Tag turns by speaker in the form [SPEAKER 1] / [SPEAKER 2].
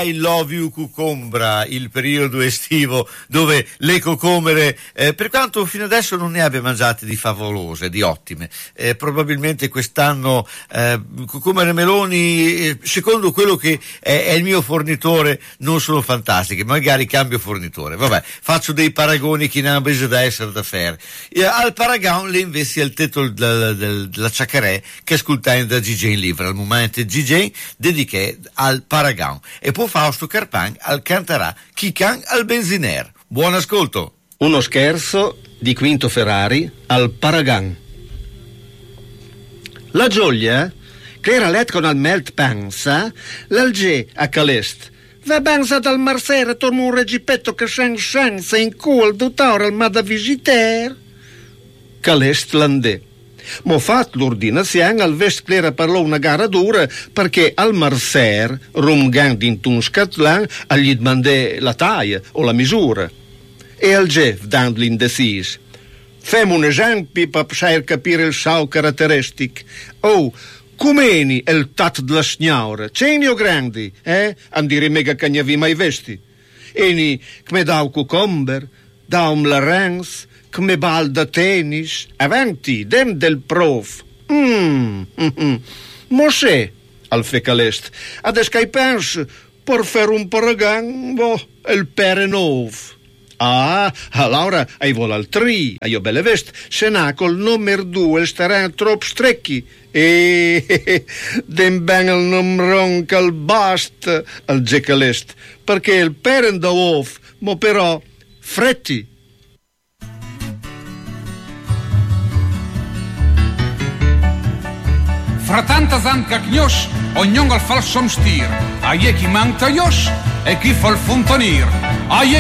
[SPEAKER 1] I love you cucombra, il periodo estivo dove le cocomere, per quanto fino adesso non ne abbia mangiate di favolose, di ottime, probabilmente quest'anno cocomere e meloni, secondo quello che è il mio fornitore, non sono fantastiche, magari cambio fornitore, vabbè, faccio dei paragoni che non hanno bisogno da essere da fare. Al Paragon le investi il titolo della Ciacarè che ascoltai da GJ in livre, al momento GJ dediché al Paragon e poi Fausto Carpan al canterà Chi can al benziner. Buon ascolto.
[SPEAKER 2] Uno scherzo di Quinto Ferrari al Paragon. La Giulia, che era let con al melt pensa, l'alge a Calest. Va benza dal marsere, torna un regipetto che senza in culo dottore al mada visiter. Calest landè. Mo fatto l'ordinazione al vest clera parlò una gara dura perché al marser, rumgando in un scatlan, gli demandè la taglia o la misura. E al Jeff, dando l'indecis. Fem un esempio per capire il suo caratteristico. Oh, com'eni il tat della signora? Ceni o grandi, Andire mega che ne mai vesti. Eni, come dau cucumber, daum la rens, come bal da tennis, avanti, dem del prof. Mosè, al fecalest, ades che pensi, per fare un paragon, il pere nov. Ah, allora, ai vola al tri, io belle vest, se n'ha col numero 2 starà troppo strecchi. E den bengel non ronca il bast al gecalest, perché il pere da off, mo però fretti.
[SPEAKER 3] Fra tanta zanca gnosh, ognuno al falso stir, a chi manta yosh e chi fa il fontanir.